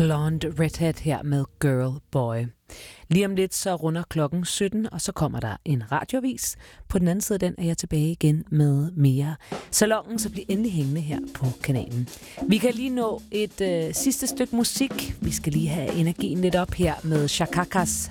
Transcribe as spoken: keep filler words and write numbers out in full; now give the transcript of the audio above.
Blonde Redhead her med Girl Boy. Lige om lidt så runder klokken sytten, og så kommer der en radioavis. På den anden side den er jeg tilbage igen med mere Salongen, så bliver endelig hængende her på kanalen. Vi kan lige nå et øh, sidste stykke musik. Vi skal lige have energien lidt op her med Chakakas